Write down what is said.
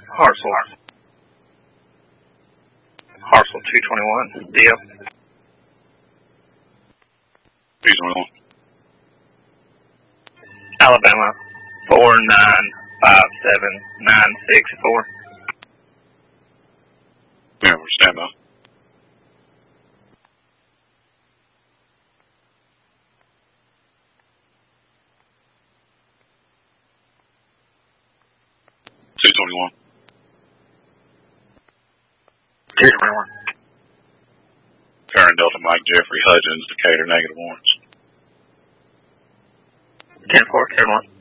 Hartsel. Hartsel 221. Dio. 221. Alabama 4957964. Yeah, we're standby. $221. 221. Karen Delta Mike Jeffrey Hudgens, Decatur, negative warrants. 10-4, Karen 1.